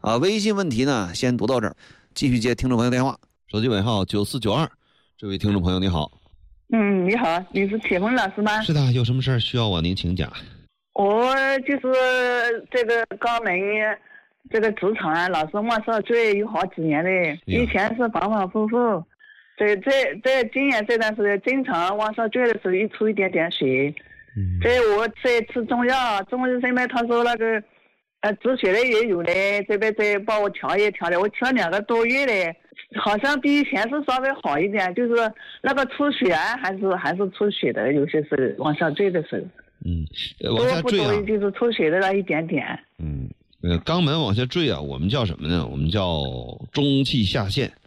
微信问题呢先读到这儿，继续接听众朋友电话。手机尾号9492，这位听众朋友你好。 你好，你是铁峰老师吗？ 是的，有什么事儿需要我您请讲。 我就是这个肛门这个直肠啊，老是往上坠有好几年了，以前是反反复复，在今年这段时间经常往上坠的时候一出一点点血。我在吃中药，中医这边他说那个止血的也有嘞，这边再帮我调一调的，我吃了2个多月嘞，好像比以前是稍微好一点，就是那个出血啊还是出血的，有些是往下坠的时候。 往下坠啊， 多不多就是出血的那一点点。 肛门往下坠啊，我们叫什么呢？我们叫中气下陷。